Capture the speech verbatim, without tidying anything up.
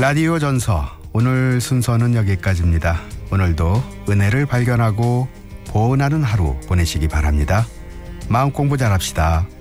라디오 전서 오늘 순서는 여기까지입니다. 오늘도 은혜를 발견하고 보은하는 하루 보내시기 바랍니다. 마음 공부 잘합시다.